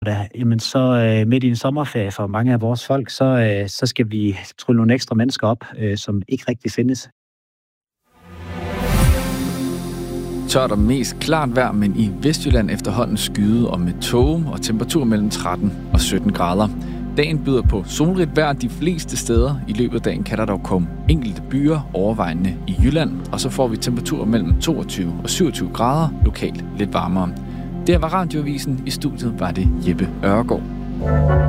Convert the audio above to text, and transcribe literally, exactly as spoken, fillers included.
Da, jamen så øh, midt i en sommerferie for mange af vores folk, så, øh, så skal vi trylle nogle ekstra mennesker op, øh, som ikke rigtig findes. Tørt og mest klart vejr, men i Vestjylland efterhånden skyde og med tåge og temperatur mellem tretten og sytten grader. Dagen byder på solrigt vejr de fleste steder. I løbet af dagen kan der dog komme enkelte byer overvejende i Jylland, og så får vi temperaturer mellem toogtyve og syvogtyve grader, lokalt lidt varmere. Det var Radioavisen. I studiet var det Jeppe Ørgaard.